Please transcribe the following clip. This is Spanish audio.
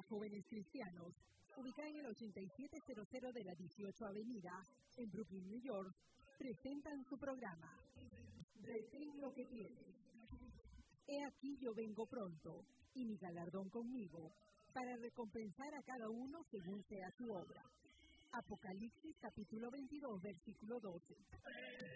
Jóvenes Cristianos, ubicada en el 8700 de la 18 Avenida, en Brooklyn, New York, presentan su programa, Retén lo que tienes. He aquí yo vengo pronto, y mi galardón conmigo, para recompensar a cada uno según sea su obra. Apocalipsis capítulo 22, versículo 12.